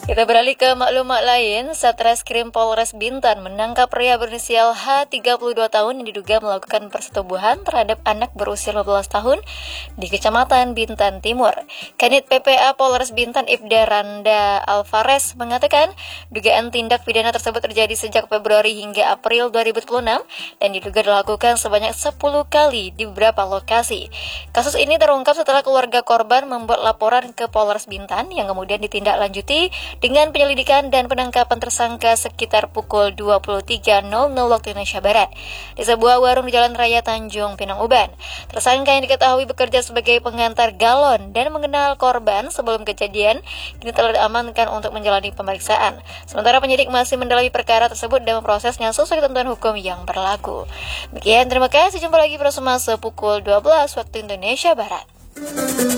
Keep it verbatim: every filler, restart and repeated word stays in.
Kita beralih ke maklumat lain. Satreskrim Polres Bintan menangkap pria berinisial H, tiga puluh dua tahun yang diduga melakukan persetubuhan terhadap anak berusia lima belas tahun di Kecamatan Bintan Timur. Kanit P P A Polres Bintan Ibda Randa Alvarez mengatakan dugaan tindak pidana tersebut terjadi sejak Februari hingga April dua ribu dua puluh enam dan diduga dilakukan sebanyak sepuluh kali di beberapa lokasi. Kasus ini terungkap setelah keluarga korban membuat laporan ke Polres Bintan yang kemudian ditindaklanjuti dengan penyelidikan dan penangkapan tersangka sekitar pukul dua puluh tiga waktu Indonesia Barat di sebuah warung di Jalan Raya Tanjung Pinang Uban. Tersangka yang diketahui bekerja sebagai pengantar galon dan mengenal korban sebelum kejadian kini telah diamankan untuk menjalani pemeriksaan. Sementara penyidik masih mendalami perkara tersebut dan memprosesnya sesuai ketentuan hukum yang berlaku. Demikian, terima kasih. Jumpa lagi pada semasa pukul dua belas waktu Indonesia Barat.